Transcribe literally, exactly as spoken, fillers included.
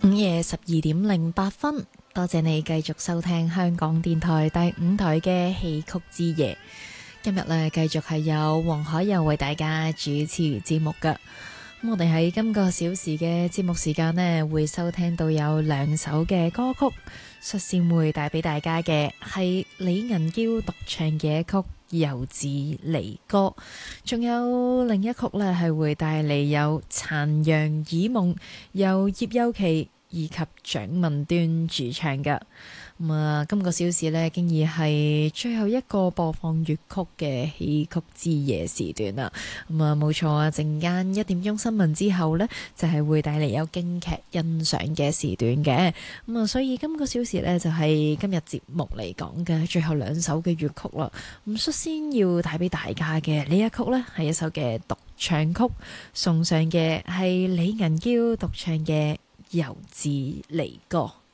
午夜十二點零八分，多謝你繼續收聽香港電台第五台嘅戲曲之夜。今日咧繼續係有黃海佑為大家主持節目噶。咁我哋喺今個小時嘅節目時間呢，會收聽到有兩首嘅歌曲，率先會帶俾大家嘅係李銀嬌獨唱嘅一曲《遊子離歌》，仲有另一曲呢係會帶嚟有《殘陽耳夢》，由葉優琪以及蔣文端主唱嘅。咁啊，今個小時呢，經已係最後一個播放粵曲嘅戲曲之夜時段啦。咁啊，冇錯啊，陣間一點鐘新聞之後呢，就係、是、會帶嚟有京劇欣賞嘅時段嘅。咁啊，所以今個小時呢，就係、是、今日節目嚟講嘅最後兩首嘅粵曲啦。咁率先要帶俾大家嘅呢一曲呢，係一首嘅獨唱曲，送上嘅係李銀嬌獨唱嘅《遊子離歌》。